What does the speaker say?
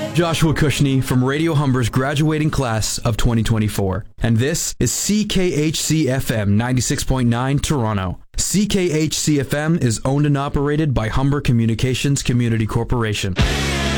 Joshua Cushney from Radio Humber's graduating class of 2024. And this is CKHC-FM 96.9 Toronto. CKHC-FM is owned and operated by Humber Communications Community Corporation.